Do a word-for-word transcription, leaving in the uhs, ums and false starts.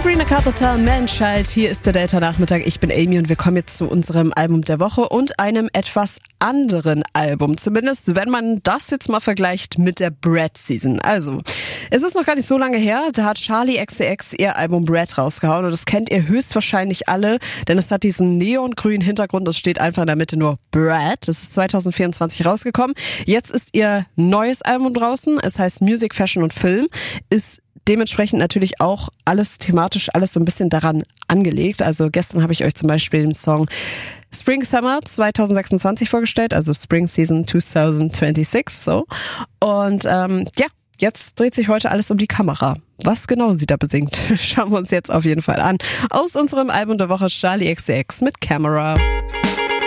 Sabrina Carpenter, Man-Child, hier ist der Delta-Nachmittag. Ich bin Amy und wir kommen jetzt zu unserem Album der Woche und einem etwas anderen Album. Zumindest, wenn man das jetzt mal vergleicht mit der Bread-Season. Also, es ist noch gar nicht so lange her, da hat Charli X C X ihr Album Bread rausgehauen und das kennt ihr höchstwahrscheinlich alle, denn es hat diesen neongrünen Hintergrund, es steht einfach in der Mitte nur Bread. Das ist zwanzig vierundzwanzig rausgekommen. Jetzt ist ihr neues Album draußen, es heißt Music, Fashion und Film, ist dementsprechend natürlich auch alles thematisch, alles so ein bisschen daran angelegt. Also gestern habe ich euch zum Beispiel den Song Spring Summer zwanzig sechsundzwanzig vorgestellt, also Spring Season zwanzig sechsundzwanzig, so. Und ähm, ja, jetzt dreht sich heute alles um die Kamera. Was genau sie da besingt, schauen wir uns jetzt auf jeden Fall an. Aus unserem Album der Woche Charli X C X mit Camera.